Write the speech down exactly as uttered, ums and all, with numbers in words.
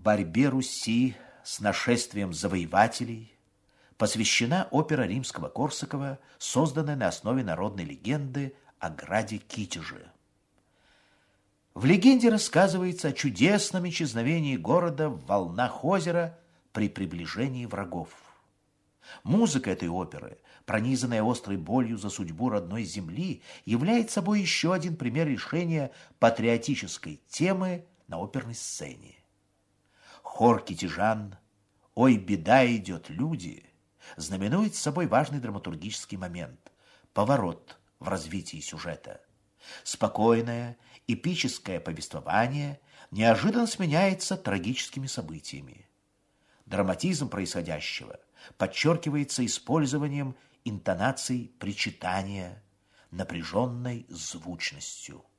Борьбе Руси с нашествием завоевателей посвящена опера Римского-Корсакова, созданная на основе народной легенды о граде Китеже. В легенде рассказывается о чудесном исчезновении города в волнах озера при приближении врагов. Музыка этой оперы, пронизанная острой болью за судьбу родной земли, является собой еще один пример решения патриотической темы на оперной сцене. Хор китежан «Ой, беда идет, люди» знаменует собой важный драматургический момент, поворот в развитии сюжета. Спокойное, эпическое повествование неожиданно сменяется трагическими событиями. Драматизм происходящего подчеркивается использованием интонаций причитания, напряженной звучностью.